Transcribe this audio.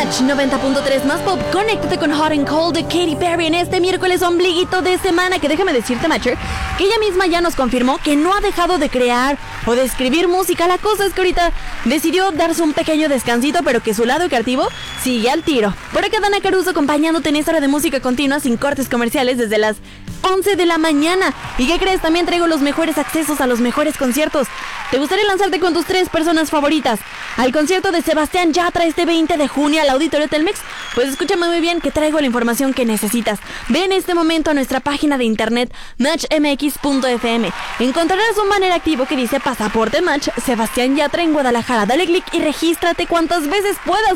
Match 90.3 más pop. Conéctate con Hot and Cold de Katy Perry en este miércoles ombliguito de semana. Que déjame decirte, Matcher, que ella misma ya nos confirmó que no ha dejado de crear o de escribir música. La cosa es que ahorita decidió darse un pequeño descansito, pero que su lado creativo sigue al tiro. Por acá Dana Caruso acompañándote en esta hora de música continua sin cortes comerciales desde las 11 de la mañana. ¿Y qué crees? También traigo los mejores accesos a los mejores conciertos. ¿Te gustaría lanzarte con tus 3 personas favoritas al concierto de Sebastián Yatra este 20 de junio al Auditorio Telmex? Pues escúchame muy bien que traigo la información que necesitas. Ve en este momento a nuestra página de internet matchmx.fm. Encontrarás un banner activo que dice Pasaporte Match Sebastián Yatra en Guadalajara. Dale click y regístrate cuantas veces puedas.